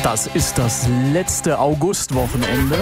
Das ist das letzte Augustwochenende.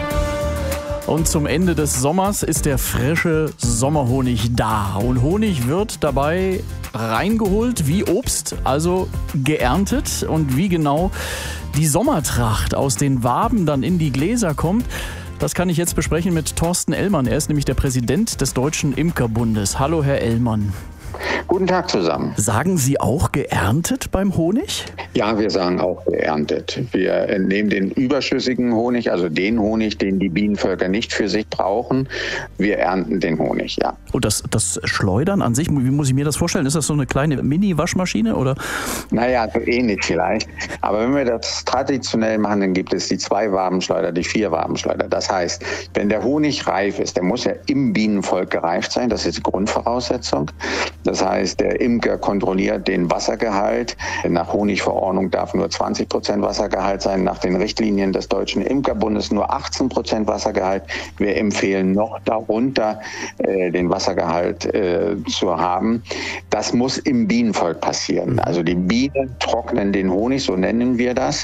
Und zum Ende des Sommers ist der frische Sommerhonig da. Und Honig wird dabei reingeholt wie Obst, also geerntet. Und wie genau die Sommertracht aus den Waben dann in die Gläser kommt, das kann ich jetzt besprechen mit Thorsten Ellmann. Er ist nämlich der Präsident des Deutschen Imkerbundes. Hallo, Herr Ellmann. Guten Tag zusammen. Sagen Sie auch geerntet beim Honig? Ja, wir sagen auch geerntet. Wir nehmen den überschüssigen Honig, also den Honig, den die Bienenvölker nicht für sich brauchen. Wir ernten den Honig, ja. Und das Schleudern an sich, wie muss ich mir das vorstellen? Ist das so eine kleine Mini-Waschmaschine, oder? Naja, so ähnlich vielleicht. Aber wenn wir das traditionell machen, dann gibt es die 2-Wabenschleuder, die 4-Wabenschleuder. Das heißt, wenn der Honig reif ist, der muss ja im Bienenvolk gereift sein. Das ist die Grundvoraussetzung. Das heißt, der Imker kontrolliert den Wassergehalt. Nach Honigverordnung darf nur 20% Wassergehalt sein. Nach den Richtlinien des Deutschen Imkerbundes nur 18% Wassergehalt. Wir empfehlen noch darunter den Wassergehalt zu haben. Das muss im Bienenvolk passieren. Also die Bienen trocknen den Honig, so nennen wir das.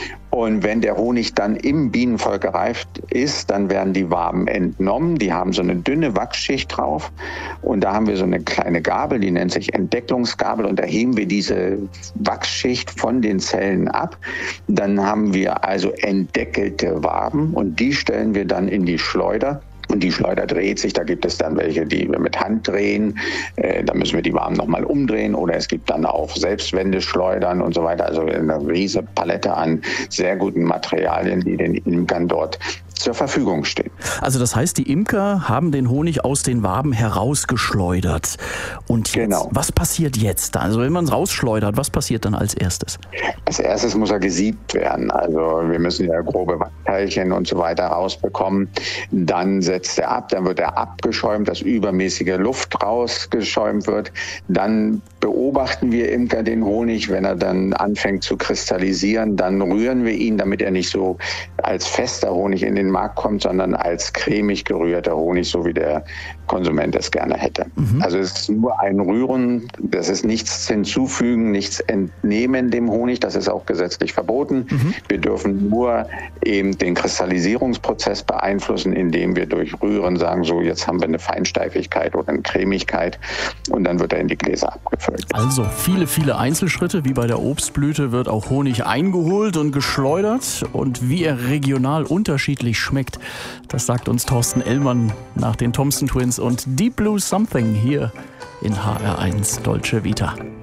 Und wenn der Honig dann im Bienenvolk gereift ist, dann werden die Waben entnommen. Die haben so eine dünne Wachsschicht drauf. Und da haben wir so eine kleine Gabel, die nennt sich Entdecklungsgabel. Und da heben wir diese Wachsschicht von den Zellen ab. Dann haben wir also entdeckelte Waben und die stellen wir dann in die Schleuder. Und die Schleuder dreht sich, da gibt es dann welche, die wir mit Hand drehen, da müssen wir die Waben nochmal umdrehen oder es gibt dann auch Selbstwendeschleudern und so weiter, also eine riesige Palette an sehr guten Materialien, die den Imkern dort zur Verfügung stehen. Also das heißt, die Imker haben den Honig aus den Waben herausgeschleudert. Und jetzt, genau. Was passiert jetzt? Also wenn man es rausschleudert, was passiert dann als erstes? Als erstes muss er gesiebt werden. Also wir müssen ja grobe Wachsteilchen und so weiter rausbekommen. Dann setzt er ab, dann wird er abgeschäumt, dass übermäßige Luft rausgeschäumt wird. Dann beobachten wir Imker den Honig, wenn er dann anfängt zu kristallisieren, dann rühren wir ihn, damit er nicht so als fester Honig in den Markt kommt, sondern als cremig gerührter Honig, so wie der Konsument es gerne hätte. Also es ist nur ein Rühren, das ist nichts hinzufügen, nichts entnehmen dem Honig, das ist auch gesetzlich verboten. Wir dürfen nur eben den Kristallisierungsprozess beeinflussen, indem wir durch Rühren sagen, so jetzt haben wir eine Feinsteifigkeit oder eine Cremigkeit und dann wird er in die Gläser abgefüllt. Also viele Einzelschritte, wie bei der Obstblüte wird auch Honig eingeholt und geschleudert und wie er regional unterschiedlich schmeckt, das sagt uns Thorsten Ellmann nach den Thompson Twins und Deep Blue Something hier in HR1 Dolce Vita.